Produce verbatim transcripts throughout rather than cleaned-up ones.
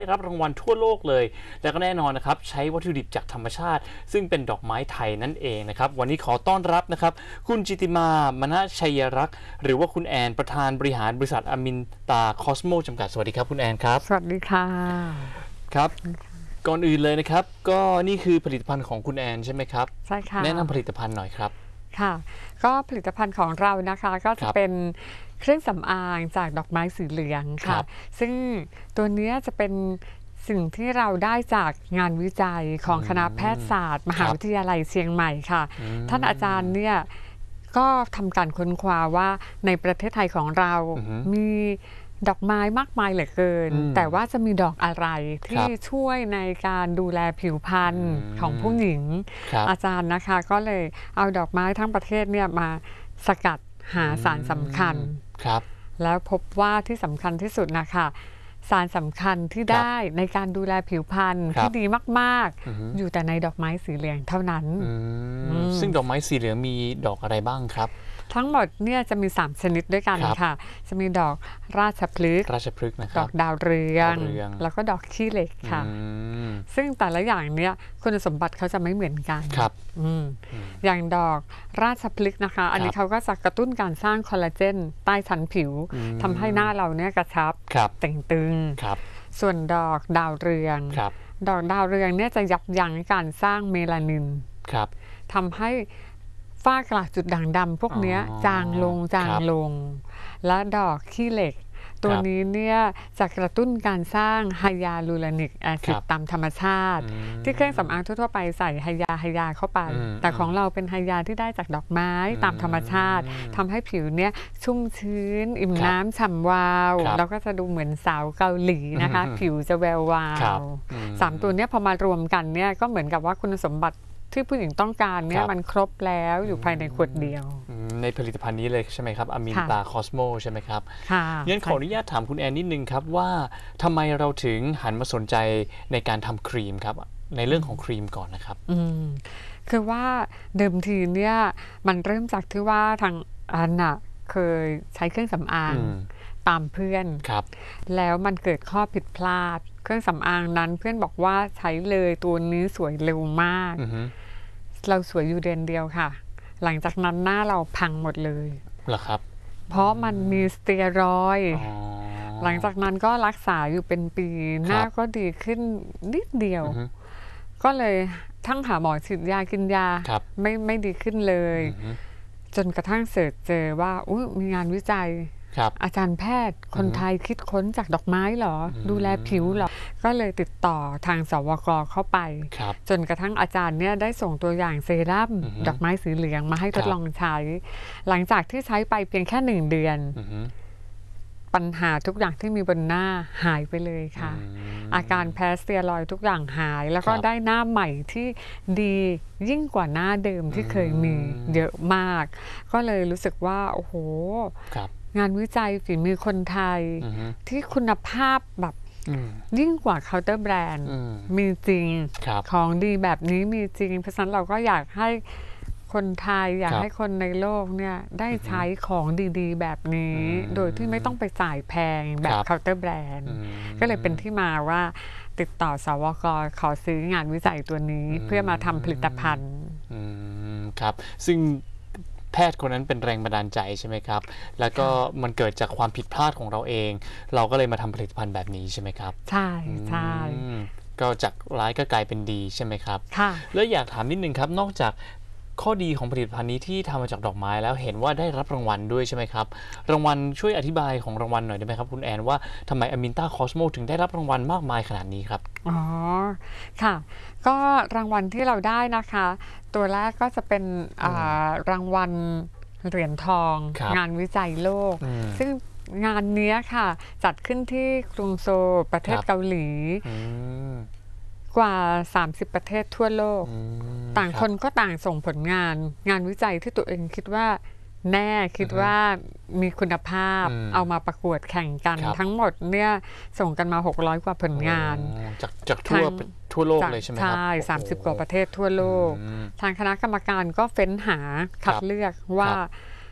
ได้รับรางวัลทั่วโลกเลยแล้วก็แน่นอนนะครับใช้วัตถุดิบจากธรรมชาติซึ่งเป็นดอกไม้ไทยนั่นเองนะครับวันนี้ขอต้อนรับนะครับคุณจิติมามณชัยรักษ์หรือว่าคุณแอนประธานบริหารบริษัทอมินตาคอสโมจำกัดสวัสดีครับคุณแอนครับสวัสดีค่ะครับก่อนอื่นเลยนะครับก็นี่คือผลิตภัณฑ์ของคุณแอนใช่ไหมครับใช่ค่ะแนะนำผลิตภัณฑ์หน่อยครับค่ะก็ผลิตภัณฑ์ของเรานะคะก็จะเป็นเครื่องสำอางจากดอกไม้สีเหลืองค่ะซึ่งตัวนี้จะเป็นสิ่งที่เราได้จากงานวิจัยของคณะแพทยศาสตร์มหาวิทยาลัยเชียงใหม่ค่ะท่านอาจารย์เนี่ยก็ทำการค้นคว้าว่าในประเทศไทยของเรามีดอกไม้มากมายเหลือเกินแต่ว่าจะมีดอกอะไรที่ช่วยในการดูแลผิวพรรณของผู้หญิงอาจารย์นะคะก็เลยเอาดอกไม้ทั้งประเทศเนี่ยมาสกัดหาสารสำคัญแล้วพบว่าที่สำคัญที่สุดนะคะสารสำคัญที่ได้ในการดูแลผิวพรรณที่ดีมากๆอยู่แต่ในดอกไม้สีเหลืองเท่านั้นซึ่งดอกไม้สีเหลืองมีดอกอะไรบ้างครับทั้งหมดเนี่ยจะมีสามชนิดด้วยกันค่ะจะมีดอกราชพฤกษ์ราชพฤกษ์นะครับดอกดาวเรืองแล้วก็ดอกขี้เหล็กค่ะซึ่งแต่ละอย่างเนี่ยคุณสมบัติเขาจะไม่เหมือนกันครับอย่างดอกราชพฤกษ์นะคะอันนี้เขาก็จะกระตุ้นการสร้างคอลลาเจนใต้ชั้นผิวทำให้หน้าเราเนี่ยกระชับเต่งตึงส่วนดอกดาวเรืองดอกดาวเรืองเนี่ยจะยับยั้งการสร้างเมลานินทำให้ฝ้ากระจุดด่างดำพวกนี้จางลงจางลงและดอกขี้เหล็กตัวนี้เนี่ยจะกระตุ้นการสร้างไฮยาลูโรนิกแอซิดตามธรรมชาติที่เครื่องสำอางทั่วๆไปใส่ไฮยาไฮยาเข้าไปแต่ของเราเป็นไฮยาที่ได้จากดอกไม้ตามธรรมชาติทำให้ผิวเนี่ยชุ่มชื้นอิ่มน้ำฉ่ำวาวแล้วก็จะดูเหมือนสาวเกาหลีนะคะผิวจะแวววาวสามตัวนี้พอมารวมกันเนี่ยก็เหมือนกับว่าคุณสมบัติที่ผู้หญิงต้องการเนี่ยมันครบแล้วอยู่ภายในขวดเดียวในผลิตภัณฑ์นี้เลยใช่ไหมครับอมินตาคอสโมใช่ไหมครับงั้นขออนุญาตถามคุณแอนนิดนึงครับว่าทำไมเราถึงหันมาสนใจในการทำครีมครับในเรื่องของครีมก่อนนะครับคือว่าเดิมทีเนี่ยมันเริ่มจากที่ว่าทางอันน่ะเคยใช้เครื่องสำอางตามเพื่อนแล้วมันเกิดข้อผิดพลาดเครื่องสำอางนั้นเพื่อนบอกว่าใช้เลยตัวนี้สวยเร็วมากเราสวยอยู่เดือนเดียวค่ะหลังจากนั้นหน้าเราพังหมดเลยเหรอครับเพราะมันมีสเตียรอยด์หลังจากนั้นก็รักษาอยู่เป็นปีหน้าก็ดีขึ้นนิดเดียวก็เลยทั้งหาหมอฉีดยากินยาไม่ไม่ดีขึ้นเลยจนกระทั่งเสิร์ชเจอว่าอุ๊ยมีงานวิจัยอาจารย์แพทย์คนไทยคิดค้นจากดอกไม้เหรอดูแลผิวเหรอก็เลยติดต่อทางสวกเข้าไปจนกระทั่งอาจารย์เนี่ยได้ส่งตัวอย่างเซรั่มดอกไม้สีเหลืองมาให้ทดลองใช้หลังจากที่ใช้ไปเพียงแค่หนึ่งเดือนปัญหาทุกอย่างที่มีบนหน้าหายไปเลยค่ะอาการแพ้สเตียรอยด์ทุกอย่างหายแล้วก็ได้หน้าใหม่ที่ดียิ่งกว่าหน้าเดิมที่เคยมีเยอะมากก็เลยรู้สึกว่าโอ้โหงานวิจัยฝีมือคนไทยที่คุณภาพแบบยิ่งกว่าเคาน์เตอร์แบรนด์มีจริงของดีแบบนี้มีจริงเพราะฉะนั้นเราก็อยากให้คนไทยอยากให้คนในโลกเนี่ยได้ใช้ของดีๆแบบนี้โดยที่ไม่ต้องไปจ่ายแพงแบบเคาน์เตอร์แบรนด์ก็เลยเป็นที่มาว่าติดต่อสวกขอซื้องานวิจัยตัวนี้เพื่อมาทำผลิตภัณฑ์ครับซึ่งแพทย์คนนั้นเป็นแรงบันดาลใจใช่ไหมครับแล้วก็มันเกิดจากความผิดพลาดของเราเองเราก็เลยมาทำผลิตภัณฑ์แบบนี้ใช่ไหมครับใช่ใช่ก็จากร้ายก็กลายเป็นดีใช่ไหมครับแล้วอยากถามนิดนึงครับนอกจากข้อดีของผลิตภัณฑ์นี้ที่ทำมาจากดอกไม้แล้วเห็นว่าได้รับรางวัลด้วยใช่ไหมครับรางวัลช่วยอธิบายของรางวัลหน่อยได้ไหมครับคุณแอนว่าทำไมอมินตาคอสโมถึงได้รับรางวัลมากมายขนาดนี้ครับอ๋อค่ะก็รางวัลที่เราได้นะคะตัวแรกก็จะเป็นรางวัลเหรียญทองงานวิจัยโลกซึ่งงานนี้ค่ะจัดขึ้นที่กรุงโซลประเทศเกาหลีกว่าสามสิบประเทศทั่วโลกต่างคนก็ต่างส่งผลงานงานวิจัยที่ตัวเองคิดว่าแน่คิดว่ามีคุณภาพเอามาประกวดแข่งกันทั้งหมดเนี่ยส่งกันมาหกร้อยกว่าผลงานจากจากทั่วทั่วโลกเลยใช่ไหมครับใช่สามสิบกว่าประเทศทั่วโลกทางคณะกรรมการก็เฟ้นหาคัดเลือกว่า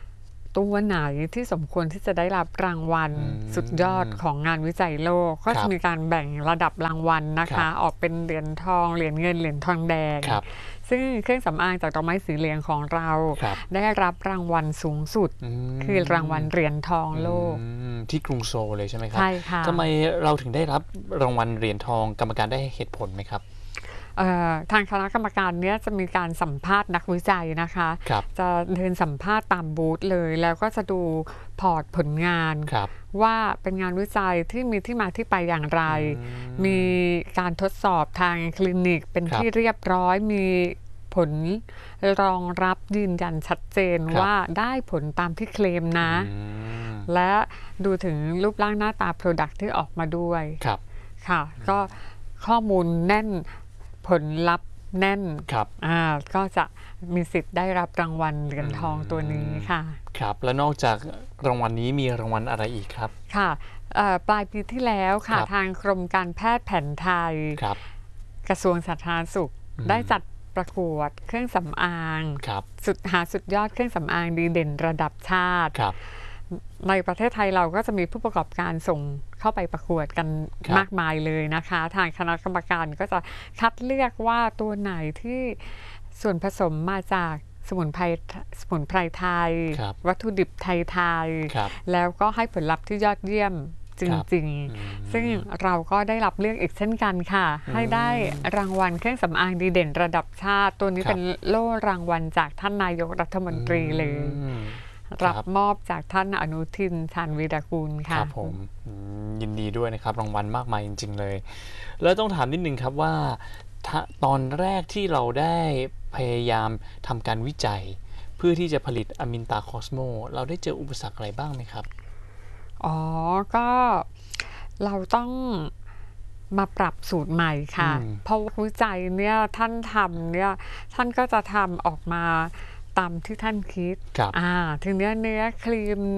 ตัวไหนที่สมควรที่จะได้รับรางวัลสุดยอดของงานวิจัยโลกก็จะมีการแบ่งระดับรางวัลนะคะออกเป็นเหรียญทองเหรียญเงินเหรียญทองแดงซึ่งเครื่องสำอางจากดอกไม้สีเหลืองของเราได้รับรางวัลสูงสุดคือรางวัลเหรียญทองโลกที่กรุงโซลเลยใช่ไหมครับใช่ค่ะทำไมเราถึงได้รับรางวัลเหรียญทองกรรมการได้เหตุผลไหมครับทางคณะกรรมการเนี้ยจะมีการสัมภาษณ์นักวิจัยนะคะจะเดินสัมภาษณ์ตามบูธเลยแล้วก็จะดูพอร์ตผลงานว่าเป็นงานวิจัยที่มีที่มาที่ไปอย่างไรมีการทดสอบทางคลินิกเป็นที่เรียบร้อยมีผลรองรับยืนยันชัดเจนว่าได้ผลตามที่เคลมนะและดูถึงรูปร่างหน้าตา Product ที่ออกมาด้วยค่ะก็ข้อมูลแน่นผลลัพธ์แน่นครับอ่าก็จะมีสิทธิ์ได้รับรางวัลเหรียญทองตัวนี้ค่ะครับและนอกจากรางวัลนี้มีรางวัลอะไรอีกครับค่ะปลายปีที่แล้วค่ะทางกรมการแพทย์แผนไทยกระทรวงสาธารณสุขได้จัดประกวดเครื่องสำอางสุดหาสุดยอดเครื่องสำอางดีเด่นระดับชาติในประเทศไทยเราก็จะมีผู้ประกอบการส่งเข้าไปประกวดกันมากมายเลยนะคะทางคณะกรรมการก็จะคัดเลือกว่าตัวไหนที่ส่วนผสมมาจากสมุนไพรสมุนไพรไทยวัตถุดิบไทยๆแล้วก็ให้ผลลัพธ์ที่ยอดเยี่ยมจริงๆซึ่งเราก็ได้รับเลือกอีกเช่นกันค่ะให้ได้รางวัลเครื่องสำอางดีเด่นระดับชาติตัวนี้เป็นโล่รางวัลจากท่านนายกรัฐมนตรีเลยรับมอบจากท่านอนุทินชาญวีรกูลค่ะครับผมยินดีด้วยนะครับรางวัลมากมายจริงๆเลยแล้วต้องถามนิดนึงครับว่าตอนแรกที่เราได้พยายามทำการวิจัยเพื่อที่จะผลิตอมินตาคอสโมเราได้เจออุปสรรคอะไรบ้างไหมครับอ๋อก็เราต้องมาปรับสูตรใหม่ค่ะเพราะวิจัยเนี่ยท่านทำเนี่ยท่านก็จะทำออกมาตามที่ท่านคิดอ่าทีเนี้ยเนื้อครีม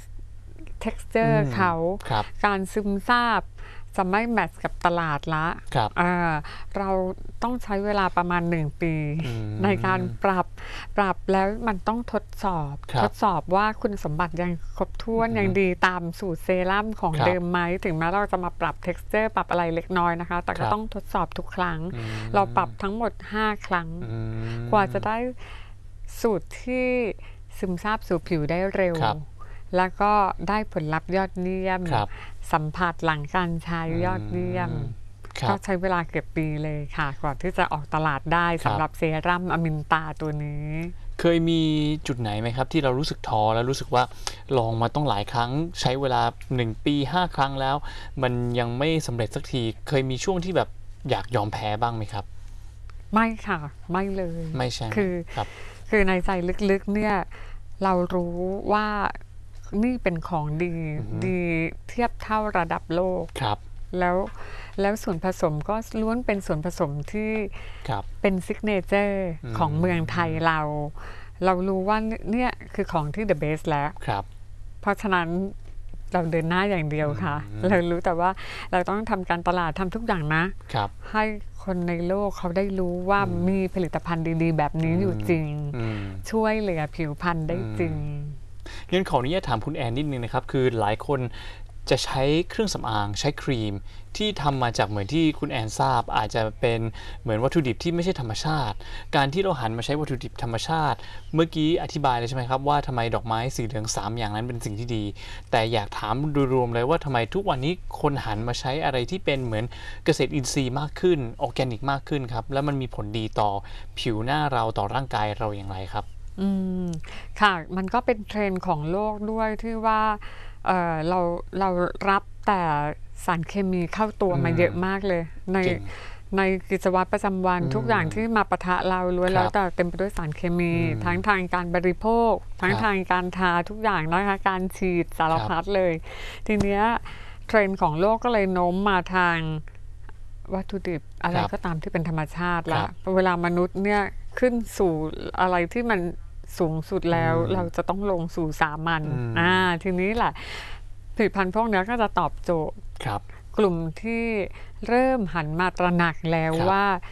texture เขาการซึมซาบจะไม่แมทช์กับตลาดละอ่าเราต้องใช้เวลาประมาณหนึ่งปีในการปรับปรับแล้วมันต้องทดสอบทดสอบว่าคุณสมบัติยังครบถ้วนยังดีตามสูตรเซรั่มของเดิมไหมถึงแม้เราจะมาปรับ texture ปรับอะไรเล็กน้อยนะคะแต่ก็ต้องทดสอบทุกครั้งเราปรับทั้งหมดห้าครั้งกว่าจะได้สูตรที่ซึมซาบสู่ผิวได้เร็วแล้วก็ได้ผลลัพธ์ยอดเยี่ยมสัมผัสหลังการใช้ยอดเยี่ยมก็ใช้เวลาเกือบปีเลยค่ะกว่าที่จะออกตลาดได้สำหรับเซรั่มอมินตาตัวนี้เคยมีจุดไหนไหมครับที่เรารู้สึกท้อแล้วรู้สึกว่าลองมาต้องหลายครั้งใช้เวลาหนึ่งปีห้าครั้งแล้วมันยังไม่สำเร็จสักทีเคยมีช่วงที่แบบอยากยอมแพ้บ้างไหมครับไม่ค่ะไม่เลยไม่ใช่คือคือในใจลึกๆเนี่ยเรารู้ว่านี่เป็นของดีดีเทียบเท่าระดับโลกครับแล้วแล้วส่วนผสมก็ล้วนเป็นส่วนผสมที่เป็นซิกเนเจอร์ของเมืองไทยเราเรารู้ว่าเนี่ยคือของที่ the best แล้วเพราะฉะนั้นเราเดินหน้าอย่างเดียวค่ะเรารู้แต่ว่าเราต้องทำการตลาดทำทุกอย่างนะให้คนในโลกเขาได้รู้ว่ามีผลิตภัณฑ์ดีๆแบบนี้อยู่จริงช่วยเหลือผิวพรรณได้จริงงั้นขออนุญาตถามคุณแอนนิดนึงนะครับคือหลายคนจะใช้เครื่องสำอางใช้ครีมที่ทำมาจากเหมือนที่คุณแอนทราบอาจจะเป็นเหมือนวัตถุดิบที่ไม่ใช่ธรรมชาติการที่เราหันมาใช้วัตถุดิบธรรมชาติเมื่อกี้อธิบายเลยใช่ไหมครับว่าทำไมดอกไม้สีเหลืองสามอย่างนั้นเป็นสิ่งที่ดีแต่อยากถามโดยรวมเลยว่าทำไมทุกวันนี้คนหันมาใช้อะไรที่เป็นเหมือนเกษตรอินทรีย์มากขึ้นออร์แกนิกมากขึ้นครับแล้วมันมีผลดีต่อผิวหน้าเราต่อร่างกายเราอย่างไรครับอืมค่ะมันก็เป็นเทรนด์ของโลกด้วยที่ว่าเอ่อเราเรารับแต่สารเคมีเข้าตัวมาเยอะมากเลยในในกิจวัตรประจำวันทุกอย่างที่มาปะทะเราล้วนแล้วแต่เต็มไปด้วยสารเคมีทั้งทางการบริโภคทั้งทางการทาทุกอย่างนะคะการฉีดสารพัดเลยทีเนี้ยเทรนด์ของโลกก็เลยโน้มมาทางวัตถุดิบอะไรก็ตามที่เป็นธรรมชาติละเวลามนุษย์เนี่ยขึ้นสู่อะไรที่มันสูงสุดแล้วเราจะต้องลงสู่สามัญอ่าทีนี้แหละผลิตภัณฑ์พวกนี้ก็จะตอบโจทย์กลุ่มที่เริ่มหันมาตระหนักแล้วว่า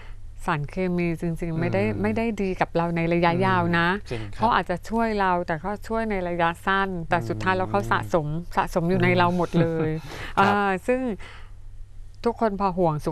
สารเคมีจริงๆไม่ได้ไม่ได้ดีกับเราในระยะยาวนะเขาอาจจะช่วยเราแต่เขาช่วยในระยะสั้นแต่สุดท้ายแล้วเขาสะสมสะสมอยู่ในเราหมดเลยซึ่งทุกคนพอห่วงสุ